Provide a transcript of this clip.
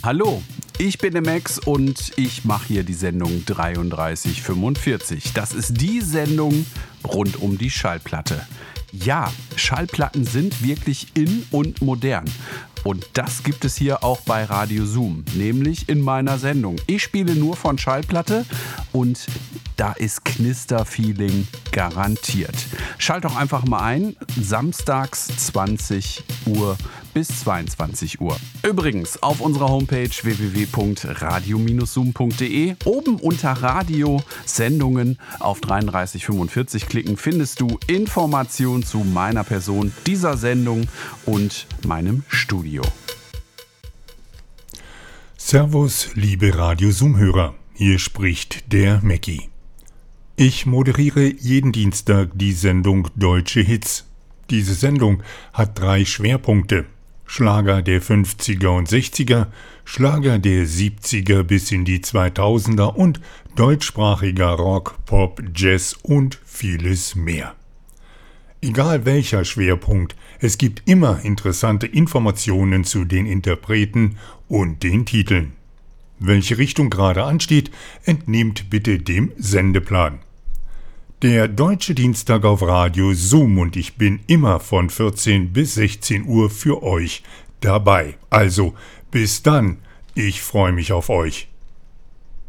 Hallo, ich bin der Max und ich mache hier die Sendung 3345. Das ist die Sendung rund um die Schallplatte. Ja, Schallplatten sind wirklich in und modern. Und das gibt es hier auch bei Radio Zoom, nämlich in meiner Sendung. Ich spiele nur von Schallplatte und da ist Knister-Feeling garantiert. Schalt doch einfach mal ein, samstags 20 Uhr bis 22 Uhr. Übrigens, auf unserer Homepage www.radio-zoom.de oben unter Radio Sendungen auf 3345 klicken, findest du Informationen zu meiner Person, dieser Sendung und meinem Studio. Servus, liebe Radio Zoom-Hörer, hier spricht der Mackie. Ich moderiere jeden Dienstag die Sendung Deutsche Hits. Diese Sendung hat 3 Schwerpunkte: Schlager der 50er und 60er, Schlager der 70er bis in die 2000er und deutschsprachiger Rock, Pop, Jazz und vieles mehr. Egal welcher Schwerpunkt, es gibt immer interessante Informationen zu den Interpreten und den Titeln. Welche Richtung gerade ansteht, entnehmt bitte dem Sendeplan. Der Deutsche Dienstag auf Radio Zoom und ich bin immer von 14 bis 16 Uhr für euch dabei. Also bis dann, ich freue mich auf euch.